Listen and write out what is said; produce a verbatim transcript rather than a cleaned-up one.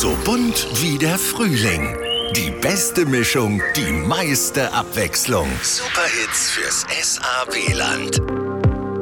So bunt wie der Frühling. Die beste Mischung, die meiste Abwechslung. Superhits fürs S A W-Land.